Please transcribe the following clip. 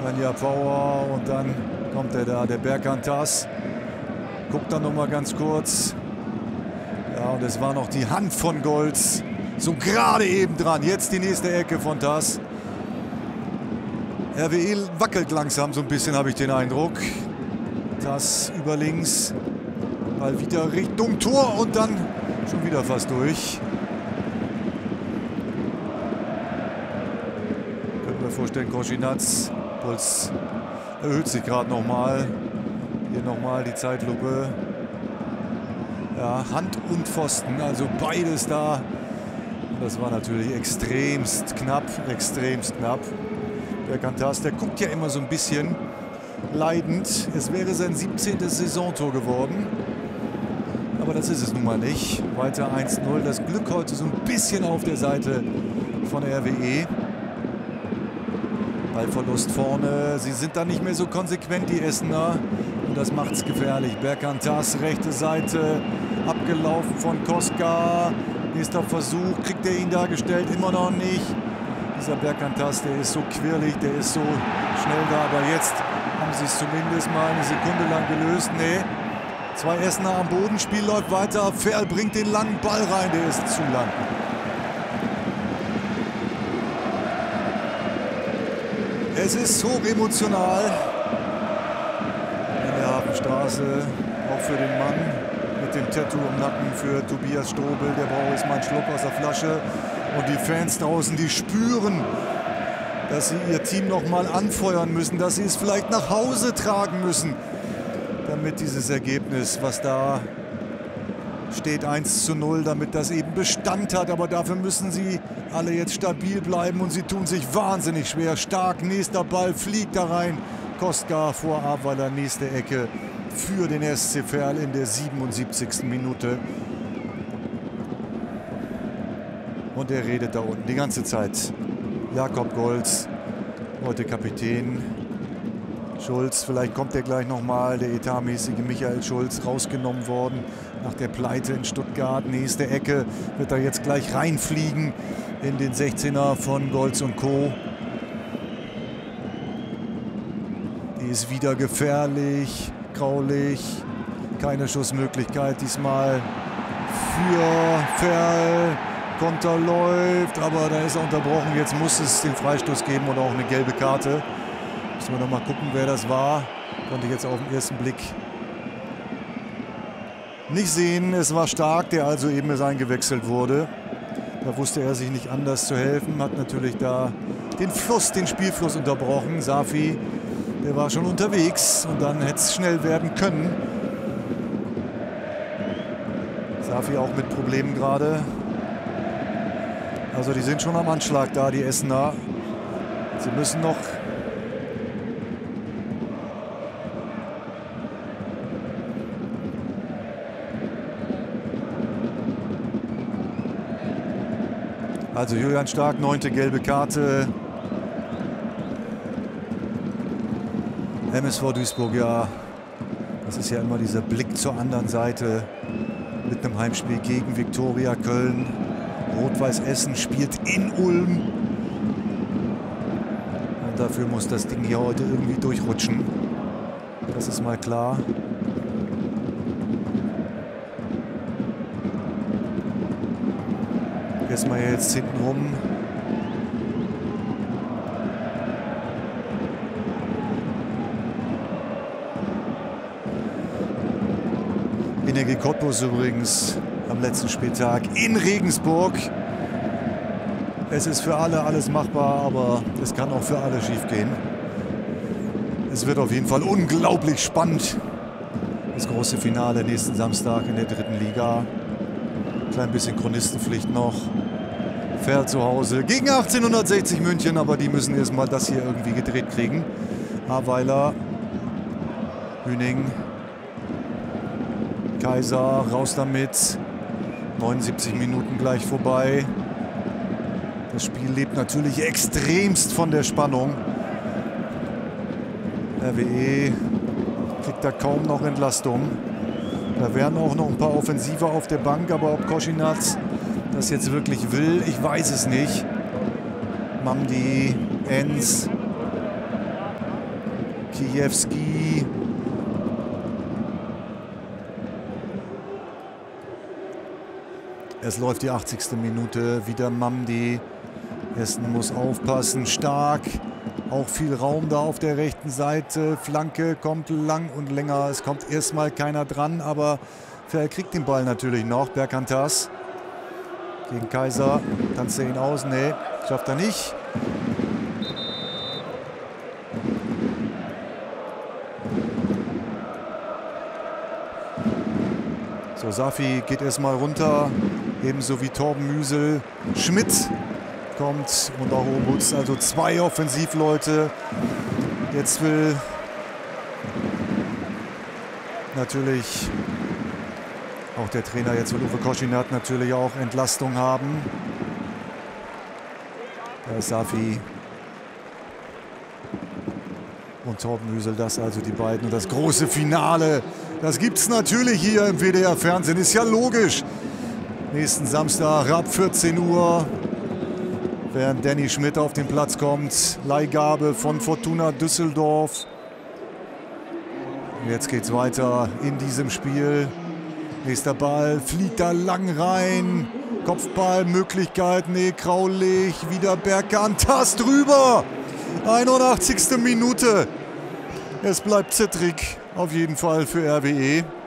Svenja Power und dann kommt der Berkantas. Guckt dann nochmal ganz kurz. Ja, und es war noch die Hand von Goltz. So gerade eben dran. Jetzt die nächste Ecke von Tass. RWE wackelt langsam so ein bisschen, habe ich den Eindruck. Tass über links. Mal wieder Richtung Tor und dann schon wieder fast durch. Können wir vorstellen, Koschinatz. Puls erhöht sich gerade nochmal. Hier nochmal die Zeitlupe. Ja, Hand und Pfosten, also beides da. Das war natürlich extremst knapp, Berkantas, der guckt ja immer so ein bisschen leidend. Es wäre sein 17. Saisontor geworden. Aber das ist es nun mal nicht. Weiter 1-0. Das Glück heute so ein bisschen auf der Seite von RWE. Ballverlust vorne. Sie sind da nicht mehr so konsequent, die Essener. Und das macht es gefährlich. Berkantas, rechte Seite. Abgelaufen von Koska. Nächster Versuch. Kriegt er ihn dargestellt? Immer noch nicht. Dieser Berkantas, der ist so quirlig, der ist so schnell da. Aber jetzt haben sie es zumindest mal eine Sekunde lang gelöst. Nee. 2 Essener am Boden. Spiel läuft weiter. Ferl bringt den langen Ball rein. Der ist zu lang. Es ist hochemotional in der Hafenstraße, auch für den Mann mit dem Tattoo im Nacken, für Tobias Strobel. Der braucht jetzt mal einen Schluck aus der Flasche. Und die Fans draußen, die spüren, dass sie ihr Team noch mal anfeuern müssen, dass sie es vielleicht nach Hause tragen müssen, damit dieses Ergebnis, was da steht, 1:0, damit das eben Bestand hat. Aber dafür müssen sie alle jetzt stabil bleiben und sie tun sich wahnsinnig schwer. Stark, nächster Ball fliegt da rein. Koska vor Ahrweiler, nächste Ecke für den SC Verl in der 77. Minute. Und er redet da unten die ganze Zeit. Jakob Goltz, heute Kapitän. Schulz, vielleicht kommt er gleich nochmal, der etatmäßige Michael Schulz, rausgenommen worden nach der Pleite in Stuttgart. Nächste Ecke wird er jetzt gleich reinfliegen in den 16er von Goltz und Co. Die ist wieder gefährlich, graulich, keine Schussmöglichkeit diesmal für Verl. Konter läuft, aber da ist er unterbrochen. Jetzt muss es den Freistoß geben und auch eine gelbe Karte. Müssen wir noch mal gucken, wer das war. Konnte ich jetzt auf den ersten Blick nicht sehen. Es war Stark, der also eben erst eingewechselt wurde. Da wusste er sich nicht anders zu helfen. Hat natürlich da den Spielfluss unterbrochen. Safi, der war schon unterwegs und dann hätte es schnell werden können. Safi auch mit Problemen gerade. Also die sind schon am Anschlag da, die Essener. Sie müssen noch also Julian Stark, 9. gelbe Karte. MSV Duisburg, ja, das ist ja immer dieser Blick zur anderen Seite mit einem Heimspiel gegen Viktoria Köln. Rot-Weiß Essen spielt in Ulm. Und dafür muss das Ding hier heute irgendwie durchrutschen. Das ist mal klar. Erstmal jetzt hinten rum. Energie Cottbus übrigens am letzten Spieltag in Regensburg. Es ist für alle alles machbar, aber es kann auch für alle schief gehen. Es wird auf jeden Fall unglaublich spannend. Das große Finale nächsten Samstag in der 3. Liga. Klein bisschen Chronistenpflicht noch. Verl zu Hause gegen 1860 München, aber die müssen erstmal das hier irgendwie gedreht kriegen. Ahrweiler, Hüning, Kaiser, raus damit. 79 Minuten gleich vorbei. Das Spiel lebt natürlich extremst von der Spannung. RWE kriegt da kaum noch Entlastung. Da wären auch noch ein paar Offensive auf der Bank, aber ob Koschinatz das jetzt wirklich will, ich weiß es nicht. Mamdi, Enz. Kiewski. Es läuft die 80. Minute. Wieder Mamdi. Essen muss aufpassen. Stark. Auch viel Raum da auf der rechten Seite. Flanke kommt lang und länger. Es kommt erstmal keiner dran, aber er kriegt den Ball natürlich noch. Berkantas gegen Kaiser. Tanzt er ihn aus? Nee, schafft er nicht. So, Safi geht erstmal runter. Ebenso wie Torben Müsel. Schmidt kommt und auch Obutz. Also 2 Offensivleute. Jetzt will natürlich auch der Trainer, jetzt will Uwe Koschinat natürlich auch Entlastung haben. Da ist Safi und Torben Müsel, das also die beiden. Und das große Finale, das gibt es natürlich hier im WDR-Fernsehen. Ist ja logisch. Nächsten Samstag ab 14 Uhr. Während Danny Schmidt auf den Platz kommt. Leihgabe von Fortuna Düsseldorf. Jetzt geht es weiter in diesem Spiel. Nächster Ball, fliegt da lang rein. Kopfballmöglichkeit, nee, Kraulich. Wieder Berkantas drüber. 81. Minute. Es bleibt zittrig, auf jeden Fall für RWE.